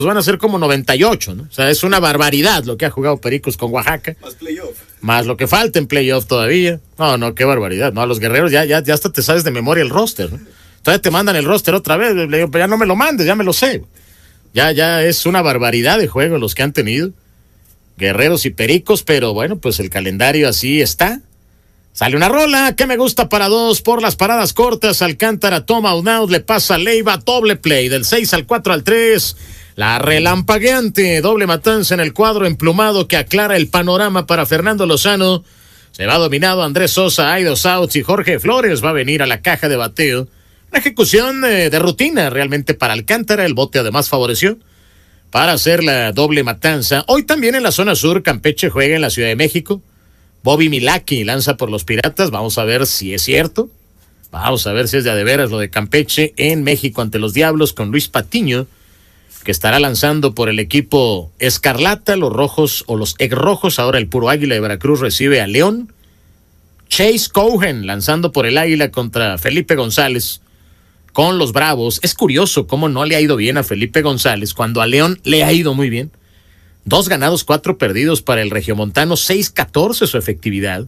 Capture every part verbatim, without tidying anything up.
van a ser como noventa y ocho, ¿no? O sea, es una barbaridad lo que ha jugado Pericos con Oaxaca. Más playoff. Más lo que falta en playoff todavía. No, no, qué barbaridad. No, a los guerreros ya, ya, ya hasta te sabes de memoria el roster, ¿no? Todavía te mandan el roster otra vez. Le digo, ya no me lo mandes, ya me lo sé. Ya, ya es una barbaridad de juego los que han tenido. Guerreros y Pericos, pero bueno, pues el calendario así está. Sale una rola que me gusta para dos por las paradas cortas. Alcántara toma un out, le pasa a Leiva, doble play del seis al cuatro al tres. La relampagueante doble matanza en el cuadro emplumado que aclara el panorama para Fernando Lozano. Se va dominado Andrés Sosa, hay dos outs y Jorge Flores va a venir a la caja de bateo. Una ejecución eh, de rutina realmente para Alcántara. El bote además favoreció para hacer la doble matanza. Hoy también en la zona sur Campeche juega en la Ciudad de México. Bobby Milaki lanza por los Piratas. Vamos a ver si es cierto. Vamos a ver si es de a de veras lo de Campeche en México ante los Diablos con Luis Patiño, que estará lanzando por el equipo Escarlata. Los rojos o los egrojos, ahora el puro Águila de Veracruz recibe a León. Chase Cohen lanzando por el Águila contra Felipe González con los Bravos. Es curioso cómo no le ha ido bien a Felipe González cuando a León le ha ido muy bien. Dos ganados, cuatro perdidos para el regiomontano, seis catorce su efectividad.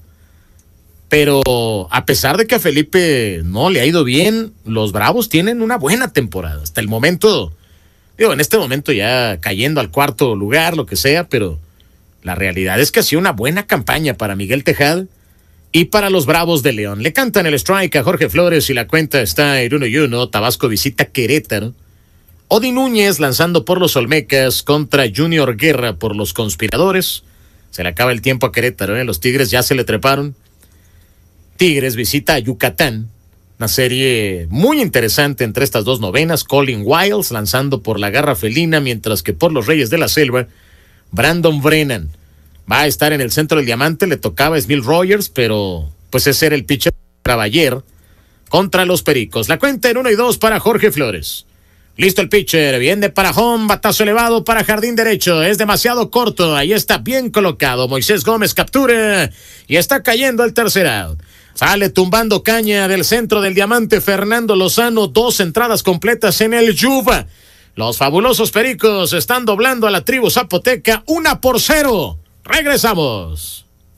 Pero a pesar de que a Felipe no le ha ido bien, los Bravos tienen una buena temporada. Hasta el momento, digo, en este momento ya cayendo al cuarto lugar, lo que sea, pero la realidad es que ha sido una buena campaña para Miguel Tejada y para los Bravos de León. Le cantan el strike a Jorge Flores y la cuenta está en uno y uno. Tabasco visita Querétaro. Odi Núñez lanzando por los Olmecas contra Junior Guerra por los Conspiradores. Se le acaba el tiempo a Querétaro, ¿eh? Los Tigres ya se le treparon. Tigres visita a Yucatán. Una serie muy interesante entre estas dos novenas. Colin Wiles lanzando por la Garra Felina, mientras que por los Reyes de la Selva, Brandon Brennan va a estar en el centro del diamante. Le tocaba a Smil Rogers, pero pues ese era el pitcher Traballer contra los Pericos. La cuenta en uno y dos para Jorge Flores. Listo el pitcher, viene para home, batazo elevado para jardín derecho, es demasiado corto, ahí está bien colocado, Moisés Gómez captura y está cayendo el tercer out. Sale tumbando caña del centro del diamante Fernando Lozano, dos entradas completas en el Yuba. Los fabulosos Pericos están doblando a la tribu zapoteca, una por cero. Regresamos.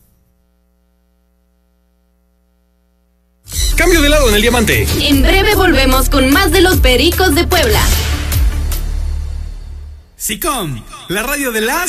Cambio de lado en el diamante. En breve volvemos con más de los Pericos de Puebla. SICOM, la radio de las